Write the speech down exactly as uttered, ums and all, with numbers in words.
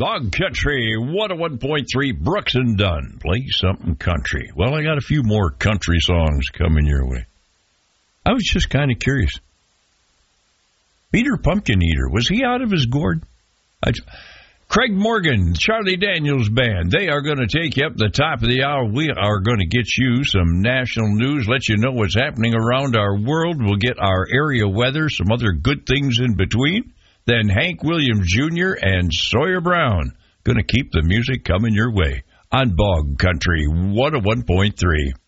Bog Country, one oh one point three, Brooks and Dunn. Play something country. Well, I got a few more country songs coming your way. I was just kind of curious. Peter Pumpkin Eater, was he out of his gourd? I, Craig Morgan, Charlie Daniels Band, they are going to take you up the top of the hour. We are going to get you some national news, let you know what's happening around our world. We'll get our area weather, some other good things in between. Then Hank Williams Junior and Sawyer Brown going to keep the music coming your way on Bog Country one oh one point three.